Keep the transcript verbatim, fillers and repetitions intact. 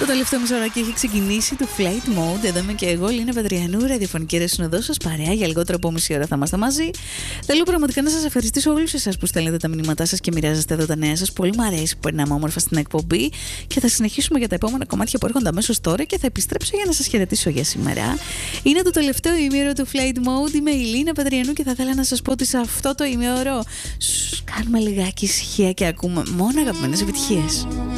Το τελευταίο μισοράκι έχει ξεκινήσει το Flight Mode. Εδώ είμαι και εγώ, Λίνα Πετριανού, ραδιοφωνική ρεσινοδό σας παρέα. Για λιγότερο από μισή ώρα θα είμαστε μαζί. Θέλω πραγματικά να σας ευχαριστήσω όλους εσάς που στέλνετε τα μηνύματά σας και μοιράζεστε εδώ τα νέα σας. Πολύ μου αρέσει που περνάμε όμορφα στην εκπομπή και θα συνεχίσουμε για τα επόμενα κομμάτια που έρχονται αμέσως τώρα και θα επιστρέψω για να σας χαιρετήσω για σήμερα. Είναι το τελευταίο ημίωρο του Flight Mode. Είμαι η Λίνα Πετριανού και θα ήθελα να σας πω ότι σε αυτό το ημίωρο κάνουμε λιγάκι ησυχία και ακούμε μόνο αγαπημένες επιτυχίες.